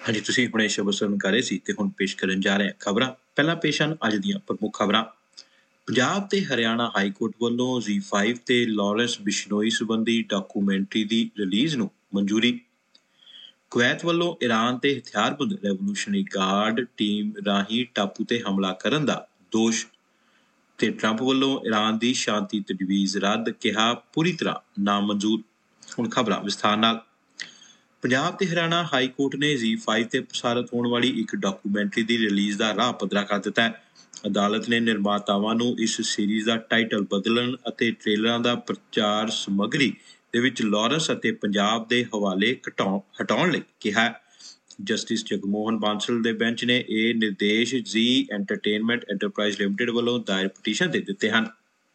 ਹਾਂਜੀ, ਤੁਸੀਂ ਹੁਣੇ ਸ਼ਬਦ ਸੁਣ ਕਰ ਰਹੇ ਸੀ ਤੇ ਹੁਣ ਪੇਸ਼ ਕਰਨ ਜਾ ਰਹੇ ਹਾਂ ਖਬਰਾਂ। ਪਹਿਲਾਂ ਪੇਸ਼ ਹਨ ਅੱਜ ਦੀਆਂ ਪ੍ਰਮੁੱਖ ਖਬਰਾਂ। ਪੰਜਾਬ ਤੇ ਹਰਿਆਣਾ ਹਾਈ ਕੋਰਟ ਵੱਲੋਂ Z5 ਤੇ ਲਾਰੈਂਸ ਬਿਸ਼ਨੋਈ ਸੰਬੰਧੀ ਡਾਕੂਮੈਂਟਰੀ ਦੀ ਰਿਲੀਜ਼ ਨੂੰ ਮਨਜ਼ੂਰੀ। ਕੁਵੈਤ ਵੱਲੋਂ ਈਰਾਨ ਤੇ ਹਥਿਆਰਬੰਦ ਰੈਵੋਲੂਸ਼ਨਰੀ ਗਾਰਡ ਟੀਮ ਰਾਹੀਂ ਟਾਪੂ ਤੇ ਹਮਲਾ ਕਰਨ ਦਾ ਦੋਸ਼। ਤੇ ਟਰੰਪ ਵੱਲੋਂ ਈਰਾਨ ਦੀ ਸ਼ਾਂਤੀ ਤਜਵੀਜ਼ ਰੱਦ, ਕਿਹਾ ਪੂਰੀ ਤਰ੍ਹਾਂ ਨਾਮਨਜ਼ੂਰ। ਹੁਣ ਖਬਰਾਂ ਵਿਸਥਾਰ ਨਾਲ। ਪੰਜਾਬ ਤੇ ਹਰਿਆਣਾ ਹਾਈ ਕੋਰਟ ਨੇ Z5 ਤੇ ਪ੍ਰਸਾਰਿਤ ਹੋਣ ਵਾਲੀ ਇੱਕ ਡਾਕੂਮੈਂਟਰੀ ਦੀ ਰਿਲੀਜ਼ ਦਾ ਰਾਹ ਪੱਧਰਾ ਕਰ ਦਿੱਤਾ ਹੈ। ਅਦਾਲਤ ਨੇ ਨਿਰਮਾਤਾਵਾਂ ਨੂੰ ਇਸ ਸੀਰੀਜ਼ ਦਾ ਟਾਈਟਲ ਬਦਲਣ ਅਤੇ ਟ੍ਰੇਲਰਾਂ ਦਾ ਪ੍ਰਚਾਰ ਸਮੱਗਰੀ ਦੇ ਵਿੱਚ ਲਾਰੈਂਸ ਅਤੇ ਪੰਜਾਬ ਦੇ ਹਵਾਲੇ ਹਟਾਉਣ ਲਈ ਕਿਹਾ ਹੈ। ਜਸਟਿਸ ਜਗਮੋਹਨ ਬਾਂਸਲ ਦੇ ਬੈਂਚ ਨੇ ਇਹ ਨਿਰਦੇਸ਼ ਜ਼ੀ ਐਂਟਰਟੇਨਮੈਂਟ ਐਂਟਰਪ੍ਰਾਈਜ਼ ਲਿਮਟਿਡ ਵੱਲੋਂ ਦਾਇਰ ਪਟੀਸ਼ਨ ਤੇ ਦਿੱਤੇ ਹਨ।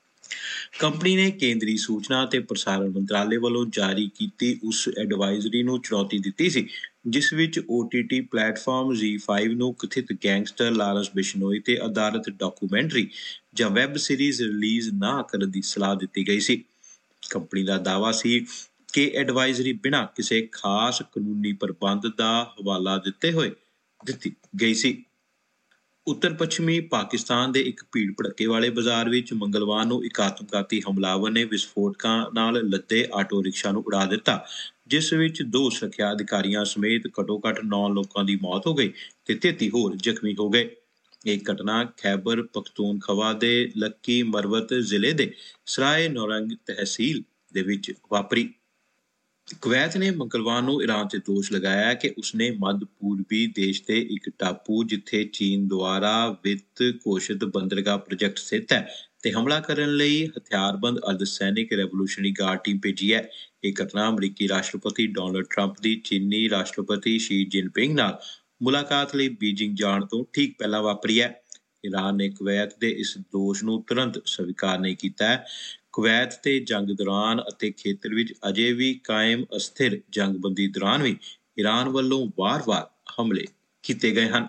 ਕੰਪਨੀ ਨੇ ਕੇਂਦਰੀ ਸੂਚਨਾ ਅਤੇ ਪ੍ਰਸਾਰਣ ਮੰਤਰਾਲੇ ਵੱਲੋਂ ਜਾਰੀ ਕੀਤੀ ਉਸ ਐਡਵਾਈਜ਼ਰੀ ਨੂੰ ਚੁਣੌਤੀ ਦਿੱਤੀ ਸੀ, ਜਿਸ ਵਿੱਚ OTT ਪਲੇਟਫਾਰਮ Z5 ਨੂੰ ਕਥਿਤ ਗੈਂਗਸਟਰ ਲਾਰੈਂਸ ਬਿਸ਼ਨੋਈ ਤੇ ਆਧਾਰਿਤ ਡਾਕੂਮੈਂਟਰੀ ਜਾਂ ਵੈਬ ਸੀਰੀਜ਼ ਰਿਲੀਜ਼ ਨਾ ਕਰਨ ਦੀ ਸਲਾਹ ਦਿੱਤੀ ਗਈ ਸੀ। ਕੰਪਨੀ ਦਾ ਦਾਅਵਾ ਸੀ ਕਿ ਐਡਵਾਈਜ਼ਰੀ ਬਿਨਾਂ ਕਿਸੇ ਖਾਸ ਕਾਨੂੰਨੀ ਪ੍ਰਬੰਧ ਦਾ ਹਵਾਲਾ ਦਿੱਤੇ ਹੋਏ ਦਿੱਤੀ ਗਈ ਸੀ। ਉੱਤਰ ਪੱਛਮੀ ਪਾਕਿਸਤਾਨ ਦੇ ਇੱਕ ਭੀੜ ਭੜੱਕੇ ਵਾਲੇ ਬਾਜ਼ਾਰ ਵਿੱਚ ਮੰਗਲਵਾਰ ਨੂੰ ਇੱਕ ਆਤਮਘਾਤੀ ਹਮਲਾਵਰ ਨੇ ਵਿਸਫੋਟਕਾਂ ਨਾਲ ਲੱਦੇ ਆਟੋ ਰਿਕਸ਼ਾ ਨੂੰ ਉਡਾ ਦਿੱਤਾ, ਜਿਸ ਵਿੱਚ 2 ਸੁਰੱਖਿਆ ਅਧਿਕਾਰੀਆਂ ਸਮੇਤ ਘੱਟੋ-ਘੱਟ 9 ਲੋਕਾਂ ਦੀ ਮੌਤ ਹੋ ਗਈ ਤੇ 33 ਹੋਰ ਜ਼ਖਮੀ ਹੋ ਗਏ। ਇਹ ਘਟਨਾ ਖੈਬਰ ਪਖਤੂਨਖਵਾ ਦੇ ਲੱਕੀ ਮਰਵਤ ਜ਼ਿਲ੍ਹੇ ਦੇ ਸਰਾਏ ਨੌਰੰਗ ਤਹਿਸੀਲ ਦੇ ਵਿੱਚ ਵਾਪਰੀ। ਕੁਵੈਤ ਨੇ ਮੰਗਲਵਾਰ ਨੂੰ ਈਰਾਨ ਤੇ ਦੋਸ਼ ਲਗਾਇਆ ਕਿ ਉਸਨੇ ਮੱਧ ਪੂਰਬੀ ਦੇਸ਼ ਦੇ ਇੱਕ ਟਾਪੂ, ਜਿੱਥੇ ਚੀਨ ਦੁਆਰਾ ਵਿੱਤ ਘੋਸ਼ਿਤ ਬੰਦਰਗਾਹ ਪ੍ਰੋਜੈਕਟ ਸਥਿਤ ਹੈ, ਤੇ ਹਮਲਾ ਕਰਨ ਲਈ ਹਥਿਆਰਬੰਦ ਅਰਧ-ਸੈਨਿਕ ਰੈਵੋਲੂਸ਼ਨਰੀ ਗਾਰਡ ਟੀਮ ਭੇਜੀ ਹੈ। ਇਹ ਘਟਨਾ ਅਮਰੀਕੀ ਰਾਸ਼ਟਰਪਤੀ ਡੋਨਾਲਡ ਟਰੰਪ ਦੀ ਚੀਨੀ ਰਾਸ਼ਟਰਪਤੀ ਸ਼ੀ ਜਿਨਪਿੰਗ ਨਾਲ ਮੁਲਾਕਾਤ ਲਈ ਬੀਜਿੰਗ ਜਾਣ ਤੋਂ ਠੀਕ ਪਹਿਲਾਂ ਵਾਪਰੀ ਹੈ। ਈਰਾਨ ਨੇ ਕੁਵੈਤ ਦੇ ਇਸ ਦੋਸ਼ ਨੂੰ ਤੁਰੰਤ ਸਵੀਕਾਰ ਨਹੀਂ ਕੀਤਾ ਹੈ। ਕੁਵੈਤ ਤੇ ਜੰਗ ਦੌਰਾਨ ਅਤੇ ਖੇਤਰ ਵਿੱਚ ਅਜੇ ਵੀ ਕਾਇਮ ਅਸਥਿਰ ਜੰਗਬੰਦੀ ਦੌਰਾਨ ਵੀ ਈਰਾਨ ਵੱਲੋਂ ਵਾਰ-ਵਾਰ ਹਮਲੇ ਕੀਤੇ ਗਏ ਹਨ।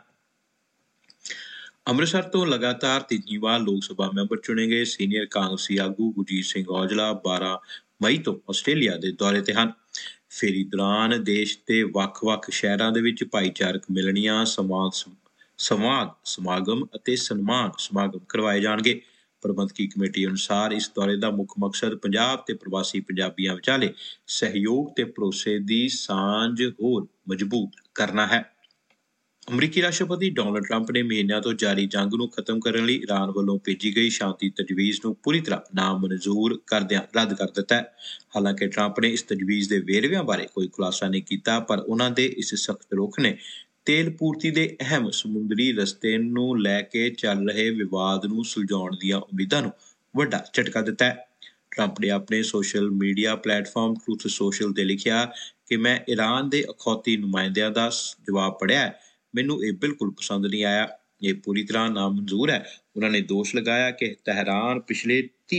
ਅੰਮ੍ਰਿਤਸਰ ਤੋਂ ਲਗਾਤਾਰ ਤੀਜੀ ਵਾਰ ਲੋਕ ਸਭਾ ਮੈਂਬਰ ਚੁਣੇ ਗਏ ਸੀਨੀਅਰ ਕਾਂਗਰਸੀ ਆਗੂ ਗੁਰਜੀਤ ਸਿੰਘ ਔਜਲਾ 12 ਮਈ ਤੋਂ ਆਸਟ੍ਰੇਲੀਆ ਦੇ ਦੌਰੇ ਤੇ ਹਨ। ਫੇਰੀ ਦੌਰਾਨ ਦੇਸ਼ ਦੇ ਵੱਖ-ਵੱਖ ਸ਼ਹਿਰਾਂ ਦੇ ਵਿੱਚ ਭਾਈਚਾਰਕ ਮਿਲਣੀਆਂ, ਸੰਵਾਦ ਸਮਾਗਮ ਅਤੇ ਸਨਮਾਨ ਸਮਾਗਮ ਕਰਵਾਏ ਜਾਣਗੇ। ਪ੍ਰਬੰਧਕੀ ਕਮੇਟੀ ਅਨੁਸਾਰ ਇਸ ਦੌਰੇ ਦਾ ਮੁੱਖ ਮਕਸਦ ਪੰਜਾਬ ਤੇ ਪ੍ਰਵਾਸੀ ਪੰਜਾਬੀਆਂ ਵਿਚਾਲੇ ਸਹਿਯੋਗ ਤੇ ਭਰੋਸੇ ਦੀ ਸਾਂਝ ਹੋਰ ਮਜ਼ਬੂਤ ਕਰਨਾ ਹੈ। ਅਮਰੀਕੀ ਰਾਸ਼ਟਰਪਤੀ ਡੋਨਾਲਡ ਟਰੰਪ ਨੇ ਮਹੀਨਿਆਂ ਤੋਂ ਜਾਰੀ ਜੰਗ ਨੂੰ ਖਤਮ ਕਰਨ ਲਈ ਈਰਾਨ ਵੱਲੋਂ ਭੇਜੀ ਗਈ ਸ਼ਾਂਤੀ ਤਜਵੀਜ਼ ਨੂੰ ਪੂਰੀ ਤਰ੍ਹਾਂ ਨਾਮਨਜ਼ੂਰ ਕਰਦਿਆਂ ਰੱਦ ਕਰ ਦਿੱਤਾ ਹੈ। ਹਾਲਾਂਕਿ ਟਰੰਪ ਨੇ ਇਸ ਤਜਵੀਜ਼ ਦੇ ਵੇਰਵਿਆਂ ਬਾਰੇ ਕੋਈ ਖੁਲਾਸਾ ਨਹੀਂ ਕੀਤਾ, ਪਰ ਉਹਨਾਂ ਦੇ ਇਸ ਸਖਤ ਰੁਖ ਨੇ ਤੇਲ ਪੂਰਤੀ ਦੇ ਅਹਿਮ ਸਮੁੰਦਰੀ ਰਸਤੇ ਨੂੰ ਲੈ ਕੇ ਚੱਲ ਰਹੇ ਵਿਵਾਦ ਨੂੰ ਸੁਲਝਾਉਣ ਦੀਆਂ ਉਮੀਦਾਂ ਨੂੰ ਵੱਡਾ ਝਟਕਾ ਦਿੱਤਾ ਹੈ। ਟਰੰਪ ਨੇ ਆਪਣੇ social media platform truth social ਤੇ ਲਿਖਿਆ ਕਿ ਮੈਂ ਈਰਾਨ ਦੇ ਅਖੌਤੀ ਨੁਮਾਇੰਦਿਆਂ ਦਾ ਜਵਾਬ ਪੜ੍ਹਿਆ, ਮੈਨੂੰ ਇਹ ਬਿਲਕੁਲ ਪਸੰਦ ਨਹੀਂ ਆਇਆ, ਇਹ ਪੂਰੀ ਤਰ੍ਹਾਂ ਨਾਮਨਜ਼ੂਰ ਹੈ। ਉਹਨਾਂ ਨੇ ਦੋਸ਼ ਲਗਾਇਆ ਕਿ ਤਹਿਰਾਨ ਪਿਛਲੇ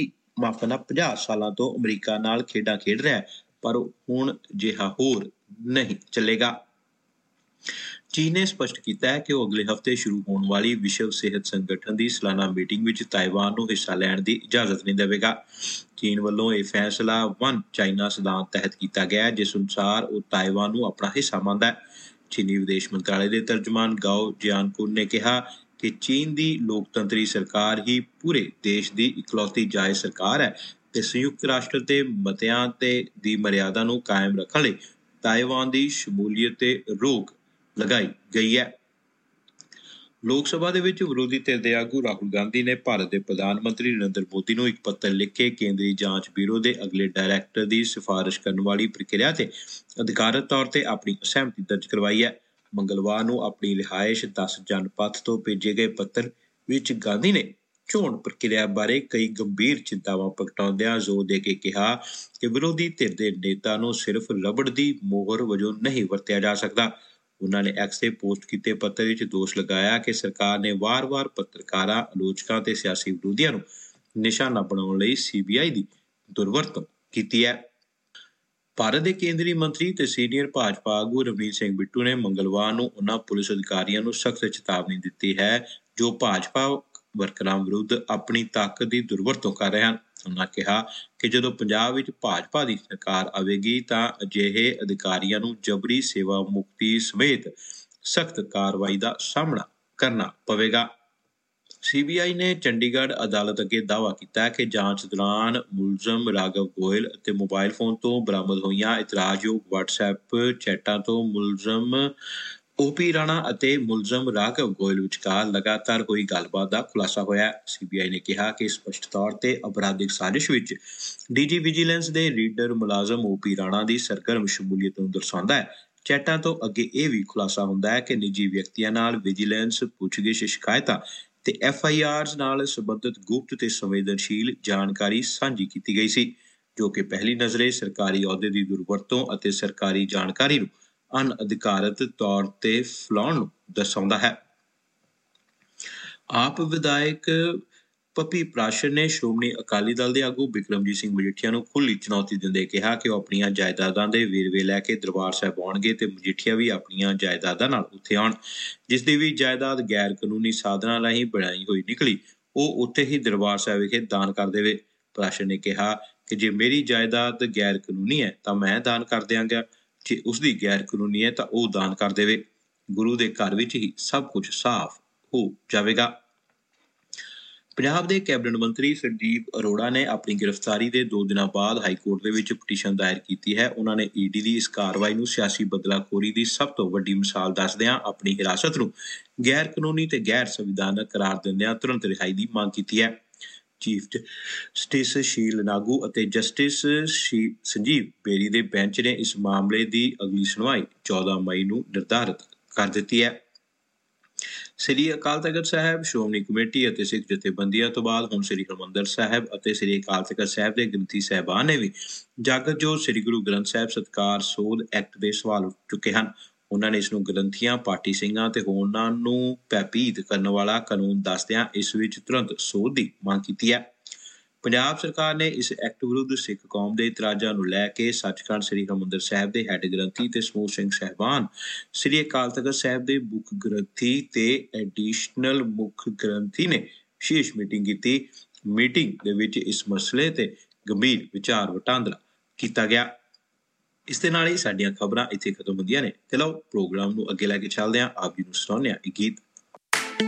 50 ਸਾਲਾਂ ਤੋਂ ਅਮਰੀਕਾ ਨਾਲ ਖੇਡਾਂ ਖੇਡ ਰਿਹਾ ਹੈ, ਪਰ ਹੁਣ ਅਜਿਹਾ ਹੋਰ ਨਹੀਂ ਚੱਲੇਗਾ। ਚੀਨ ਨੇ ਸਪਸ਼ਟ ਕੀਤਾ ਹੈ ਕਿ ਉਹ ਅਗਲੇ ਹਫ਼ਤੇ ਸ਼ੁਰੂ ਹੋਣ ਵਾਲੀ ਵਿਸ਼ਵ ਸਿਹਤ ਸੰਗਠਨ ਦੀ ਸਾਲਾਨਾ ਮੀਟਿੰਗ ਵਿੱਚ ਤਾਇਵਾਨ ਨੂੰ ਹਿੱਸਾ ਲੈਣ ਦੀ ਇਜਾਜ਼ਤ ਨਹੀਂ ਦੇਵੇਗਾ। ਚੀਨ ਵੱਲੋਂ ਇਹ ਫੈਸਲਾ ਵਨ ਚਾਈਨਾ ਸਿਧਾਂਤ ਤਹਿਤ ਕੀਤਾ ਗਿਆ ਹੈ, ਜਿਸ ਅਨੁਸਾਰ ਉਹ ਤਾਇਵਾਨ ਨੂੰ ਆਪਣਾ ਹਿੱਸਾ ਮੰਨਦਾ ਹੈ। ਚੀਨੀ ਵਿਦੇਸ਼ ਮੰਤਰਾਲੇ ਦੇ ਤਰਜਮਾਨ ਗਾਓ ਜਿਆਨਕੁਨ ਨੇ ਕਿਹਾ ਕਿ ਚੀਨ ਦੀ ਲੋਕਤੰਤਰੀ ਸਰਕਾਰ ਹੀ ਪੂਰੇ ਦੇਸ਼ ਦੀ ਇਕਲੌਤੀ ਜਾਇਜ਼ ਸਰਕਾਰ ਹੈ ਤੇ ਸੰਯੁਕਤ ਰਾਸ਼ਟਰ ਦੇ ਮਤਿਆਂ ਤੇ ਦੀ ਮਰਿਆਦਾ ਨੂੰ ਕਾਇਮ ਰੱਖਣ ਲਈ ਤਾਇਵਾਨ ਦੀ ਸ਼ਮੂਲੀਅਤ ਤੇ ਰੋਕ ਲਗਾਈ ਗਈ ਹੈ। ਲੋਕ ਸਭਾ ਦੇ ਵਿੱਚ ਵਿਰੋਧੀ ਧਿਰ ਦੇ ਆਗੂ ਰਾਹੁਲ ਗਾਂਧੀ ਨੇ ਭਾਰਤ ਦੇ ਪ੍ਰਧਾਨ ਮੰਤਰੀ ਨਰਿੰਦਰ ਮੋਦੀ ਨੂੰ ਇੱਕ ਪੱਤਰ ਲਿਖ ਕੇ ਕੇਂਦਰੀ ਜਾਂਚ ਬਿਊਰੋ ਦੇ ਅਗਲੇ ਡਾਇਰੈਕਟਰ ਦੀ ਸਿਫਾਰਿਸ਼ ਕਰਨ ਵਾਲੀ ਪ੍ਰਕਿਰਿਆ ਤੇ ਅਧਿਕਾਰਤ ਤੌਰ ਤੇ ਆਪਣੀ ਅਸਹਿਮਤੀ ਦਰਜ ਕਰਵਾਈ ਹੈ। ਮੰਗਲਵਾਰ ਨੂੰ ਆਪਣੀ ਰਿਹਾਇਸ਼ 10 ਜਨਪਥ ਤੋਂ ਭੇਜੇ ਗਏ ਪੱਤਰ ਵਿੱਚ ਗਾਂਧੀ ਨੇ ਚੋਣ ਪ੍ਰਕਿਰਿਆ ਬਾਰੇ ਕਈ ਗੰਭੀਰ ਚਿੰਤਾਵਾਂ ਪ੍ਰਗਟਾਉਂਦਿਆਂ ਜ਼ੋਰ ਦੇ ਕੇ ਕਿਹਾ ਕਿ ਵਿਰੋਧੀ ਧਿਰ ਦੇ ਨੇਤਾ ਨੂੰ ਸਿਰਫ ਰਬੜ ਦੀ ਮੋਹਰ ਵਜੋਂ ਨਹੀਂ ਵਰਤਿਆ ਜਾ ਸਕਦਾ। ਉਹਨਾਂ ਨੇ ਐਕਸ ਤੇ ਪੋਸਟ ਕੀਤੇ ਪੱਤਰ ਵਿੱਚ ਦੋਸ਼ ਲਗਾਇਆ ਕਿ ਸਰਕਾਰ ਨੇ ਵਾਰ-ਵਾਰ ਪੱਤਰਕਾਰਾਂ, ਆਲੋਚਕਾਂ ਤੇ ਸਿਆਸੀ ਵਿਰੋਧੀਆਂ ਨੂੰ ਨਿਸ਼ਾਨਾ ਬਣਾਉਣ ਲਈ CBI ਦੀ ਦੁਰਵਰਤੋਂ ਕੀਤੀ ਹੈ। ਭਾਰਤ ਦੇ ਕੇਂਦਰੀ ਮੰਤਰੀ ਤੇ ਸੀਨੀਅਰ ਭਾਜਪਾ ਆਗੂ ਰਵਨੀਤ ਸਿੰਘ ਬਿੱਟੂ ਨੇ ਮੰਗਲਵਾਰ ਨੂੰ ਉਹਨਾਂ ਪੁਲਿਸ ਅਧਿਕਾਰੀਆਂ ਨੂੰ ਸਖਤ ਚੇਤਾਵਨੀ ਦਿੱਤੀ ਹੈ ਜੋ ਭਾਜਪਾ ਵਰਕਰਾਂ ਵਿਰੁੱਧ ਆਪਣੀ ਤਾਕਤ ਦੀ ਦੁਰਵਰਤੋਂ ਕਰ ਰਹੇ ਹਨ। ਉਹਨਾਂ ਕਿਹਾ ਕਿ ਜਦੋਂ ਪੰਜਾਬ ਵਿੱਚ ਭਾਜਪਾ ਦੀ ਸਰਕਾਰ ਆਵੇਗੀ ਤਾਂ ਅਜਿਹੇ ਅਧਿਕਾਰੀਆਂ ਨੂੰ ਜਬਰੀ ਸੇਵਾ ਮੁਕਤੀ ਸਮੇਤ ਸਖਤ ਕਾਰਵਾਈ ਦਾ ਸਾਹਮਣਾ ਕਰਨਾ ਪਵੇਗਾ। ਸੀਬੀਆਈ ਨੇ ਚੰਡੀਗੜ੍ਹ ਅਦਾਲਤ ਅੱਗੇ ਦਾਅਵਾ ਕੀਤਾ ਕਿ ਜਾਂਚ ਦੌਰਾਨ ਮੁਲਜ਼ਮ ਰਾਘਵ ਗੋਇਲ ਅਤੇ ਮੋਬਾਈਲ ਫੋਨ ਤੋਂ ਬਰਾਮਦ ਹੋਈਆਂ ਇਤਰਾਜ਼ਯੋਗ WhatsApp ਚੈਟਾਂ ਤੋਂ ਮੁਲਜ਼ਮ ਓਪੀ ਰਾਣਾ ਅਤੇ ਮੁਲਜ਼ਮ ਰਾਘਵ ਗੋਇਲ ਵਿਚਕਾਰ ਲਗਾਤਾਰ ਹੋਈ ਗੱਲਬਾਤ ਦਾ ਖੁਲਾਸਾ ਹੋਇਆ। ਸੀਬੀਆਈ ਨੇ ਕਿਹਾ ਕਿ ਸਪਸ਼ਟ ਤੌਰ ਤੇ ਅਪਰਾਧਿਕ ਸਾਜ਼ਿਸ਼ ਵਿੱਚ ਡੀਜੀ ਵਿਜੀਲੈਂਸ ਦੇ ਰੀਡਰ ਮੁਲਾਜ਼ਮ ਓਪੀ ਰਾਣਾ ਦੀ ਸਰਗਰਮ ਸ਼ਮੂਲੀਅਤ ਨੂੰ ਦਰਸਾਉਂਦਾ ਹੈ। ਚੈਟਾਂ ਤੋਂ ਅੱਗੇ ਇਹ ਵੀ ਖੁਲਾਸਾ ਹੁੰਦਾ ਹੈ ਕਿ ਨਿੱਜੀ ਵਿਅਕਤੀਆਂ ਨਾਲ ਵਿਜੀਲੈਂਸ ਪੁੱਛਗਿੱਛ ਸ਼ਿਕਾਇਤਾਂ ਤੇ FIRs ਨਾਲ ਸੰਬੰਧਿਤ ਗੁਪਤ ਤੇ ਸੰਵੇਦਨਸ਼ੀਲ ਜਾਣਕਾਰੀ ਸਾਂਝੀ ਕੀਤੀ ਗਈ ਸੀ, ਜੋ ਕਿ ਪਹਿਲੀ ਨਜ਼ਰੇ ਸਰਕਾਰੀ ਅਹੁਦੇ ਦੀ ਦੁਰਵਰਤੋਂ ਅਤੇ ਸਰਕਾਰੀ ਜਾਣਕਾਰੀ ਨੂੰ ਅਣਅਧਿਕਾਰਤ ਤੌਰ ਤੇ ਫੈਲਾਉਣ ਨੂੰ ਦਰਸਾਉਂਦਾ ਹੈ। ਆਪ ਵਿਧਾਇਕ ਪੱਪੀ ਪ੍ਰਾਸ਼ਰ ਨੇ ਸ਼੍ਰੋਮਣੀ ਅਕਾਲੀ ਦਲ ਦੇ ਆਗੂ ਬਿਕਰਮਜੀਤ ਸਿੰਘ ਮਜੀਠੀਆ ਨੂੰ ਖੁੱਲ੍ਹੀ ਚੁਣੌਤੀ ਦਿੰਦੇ ਕਿਹਾ ਕਿ ਉਹ ਆਪਣੀਆਂ ਜਾਇਦਾਦਾਂ ਦੇ ਵੇਰਵੇ ਲੈ ਕੇ ਦਰਬਾਰ ਸਾਹਿਬ ਆਉਣਗੇ ਤੇ ਮਜੀਠੀਆ ਵੀ ਆਪਣੀਆਂ ਜਾਇਦਾਦਾਂ ਨਾਲ ਉੱਥੇ ਆਉਣ। ਜਿਸ ਦੀ ਵੀ ਜਾਇਦਾਦ ਗੈਰ ਕਾਨੂੰਨੀ ਸਾਧਨਾਂ ਰਾਹੀਂ ਬਣਾਈ ਹੋਈ ਨਿਕਲੀ, ਉਹ ਉੱਥੇ ਹੀ ਦਰਬਾਰ ਸਾਹਿਬ ਵਿਖੇ ਦਾਨ ਕਰ ਦੇਵੇ। ਪ੍ਰਾਸ਼ਰ ਨੇ ਕਿਹਾ ਕਿ ਜੇ ਮੇਰੀ ਜਾਇਦਾਦ ਗੈਰ ਕਾਨੂੰਨੀ ਹੈ ਤਾਂ ਮੈਂ ਦਾਨ ਕਰ ਦਿਆਂਗਾ, ਜੇ ਉਸਦੀ ਗੈਰ ਕਾਨੂੰਨੀ ਹੈ ਤਾਂ ਉਹ ਦਾਨ ਕਰ ਦੇਵੇ। ਗੁਰੂ ਦੇ ਘਰ ਵਿੱਚ ਹੀ ਸਭ ਕੁਝ ਸਾਫ਼ ਹੋ ਜਾਵੇਗਾ। ਪੰਜਾਬ ਦੇ ਕੈਬਨਿਟ ਮੰਤਰੀ ਸੰਜੀਵ ਅਰੋੜਾ ਨੇ ਆਪਣੀ ਗ੍ਰਿਫਤਾਰੀ ਦੇ 2 ਦਿਨਾਂ ਬਾਅਦ ਹਾਈਕੋਰਟ ਦੇ ਵਿੱਚ ਪਟੀਸ਼ਨ ਦਾਇਰ ਕੀਤੀ ਹੈ। ਉਹਨਾਂ ਨੇ ED ਦੀ ਇਸ ਕਾਰਵਾਈ ਨੂੰ ਸਿਆਸੀ ਬਦਲਾਖੋਰੀ ਦੀ ਸਭ ਤੋਂ ਵੱਡੀ ਮਿਸਾਲ ਦੱਸਦਿਆਂ ਆਪਣੀ ਹਿਰਾਸਤ ਨੂੰ ਗੈਰ ਕਾਨੂੰਨੀ ਤੇ ਗੈਰ ਸੰਵਿਧਾਨਕ ਕਰਾਰ ਦਿੰਦਿਆਂ ਤੁਰੰਤ ਰਿਹਾਈ ਦੀ ਮੰਗ ਕੀਤੀ ਹੈ। ਚੀਫ ਜਸਟਿਸ ਸ਼ੀਲ ਨਾਗੂ ਅਤੇ ਜਸਟਿਸ ਸੰਜੀਵ ਬੇਰੀ ਦੇ ਬੈਂਚ ਨੇ ਇਸ ਮਾਮਲੇ ਦੀ ਅਗਲੀ ਸੁਣਵਾਈ 14 ਮਈ ਨੂੰ ਨਿਰਧਾਰਤ ਕਰ ਦਿੱਤੀ ਹੈ। ਸ੍ਰੀ ਅਕਾਲ ਤਖਤ ਸਾਹਿਬ ਸ਼੍ਰੋਮਣੀ ਕਮੇਟੀ ਅਤੇ ਸਿੱਖ ਜਥੇਬੰਦੀਆਂ ਤੋਂ ਬਾਅਦ ਹੁਣ ਸ੍ਰੀ ਹਰਿਮੰਦਰ ਸਾਹਿਬ ਅਤੇ ਸ੍ਰੀ ਅਕਾਲ ਤਖਤ ਸਾਹਿਬ ਦੇ ਗ੍ਰੰਥੀ ਸਾਹਿਬਾਨ ਨੇ ਵੀ ਜਾਗਤ ਜੋਤ ਸ੍ਰੀ ਗੁਰੂ ਗ੍ਰੰਥ ਸਾਹਿਬ ਸਤਿਕਾਰ ਸੋਧ ਐਕਟ ਦੇ ਸਵਾਲ ਉੱਠ ਚੁੱਕੇ ਹਨ। ਉਹਨਾਂ ਨੇ ਇਸ ਨੂੰ ਗ੍ਰੰਥੀਆਂ, ਪਾਠੀ ਸਿੰਘਾਂ ਤੇ ਹੋਰਨਾਂ ਨੂੰ ਭੈਭੀਤ ਕਰਨ ਵਾਲਾ ਕਾਨੂੰਨ ਦੱਸਦਿਆਂ ਇਸ ਵਿੱਚ ਤੁਰੰਤ ਸੋਧ ਦੀ ਮੰਗ ਕੀਤੀ ਹੈ। ਪੰਜਾਬ ਸਰਕਾਰ ਨੇ ਇਸ ਐਕਟ ਵਿਰੁੱਧ ਸਿੱਖ ਕੌਮ ਦੇ ਇਤਰਾਜ਼ਾਂ ਨੂੰ ਲੈ ਕੇ ਸੱਚਖੰਡ ਸ੍ਰੀ ਹਰਿਮੰਦਰ ਸਾਹਿਬ ਦੇ ਹੈੱਡ ਗ੍ਰੰਥੀ ਤੇ ਸਮੂਹ ਸਿੰਘ ਸਾਹਿਬਾਨ, ਸ੍ਰੀ ਅਕਾਲ ਤਖਤ ਸਾਹਿਬ ਦੇ ਮੁੱਖ ਗ੍ਰੰਥੀ ਤੇ ਐਡੀਸ਼ਨਲ ਮੁੱਖ ਗ੍ਰੰਥੀ ਨੇ ਵਿਸ਼ੇਸ਼ ਮੀਟਿੰਗ ਕੀਤੀ। ਮੀਟਿੰਗ ਦੇ ਵਿੱਚ ਇਸ ਮਸਲੇ ਤੇ ਗੰਭੀਰ ਵਿਚਾਰ ਵਟਾਂਦਰਾ ਕੀਤਾ ਗਿਆ। ਇਸ ਦੇ ਨਾਲ ਹੀ ਸਾਡੀਆਂ ਖਬਰਾਂ ਇੱਥੇ ਖਤਮ ਹੁੰਦੀਆਂ ਨੇ ਤੇ ਲਓ ਪ੍ਰੋਗਰਾਮ ਨੂੰ ਅੱਗੇ ਲੈ ਕੇ ਚੱਲਦੇ ਹਾਂ। ਆਪ ਜੀ ਨੂੰ ਸੁਣਾਉਂਦੇ ਹਾਂ ਇੱਕ ਗੀਤ।